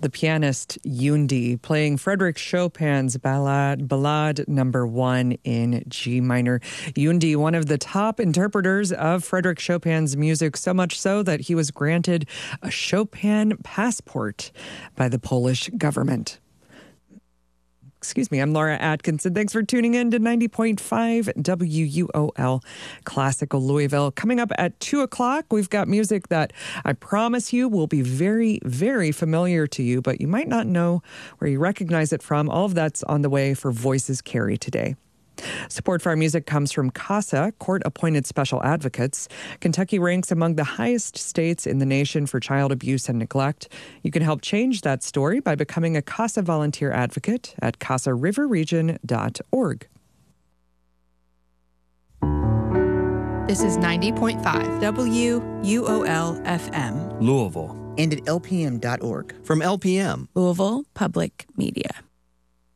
the pianist Yundi playing Frédéric Chopin's Ballade Number 1 in G minor. Yundi, one of the top interpreters of Frédéric Chopin's music, so much so that he was granted a Chopin passport by the Polish government. Excuse me, I'm Laura Atkinson. Thanks for tuning in to 90.5 WUOL Classical Louisville. Coming up at 2 o'clock, we've got music that I promise you will be very, very familiar to you, but you might not know where you recognize it from. All of that's on the way for Voices Carry today. Support for our music comes from CASA, court-appointed special advocates. Kentucky ranks among the highest states in the nation for child abuse and neglect. You can help change that story by becoming a CASA volunteer advocate at casariverregion.org. This is 90.5 WUOL FM. Louisville. And at lpm.org. From LPM. Louisville Public Media.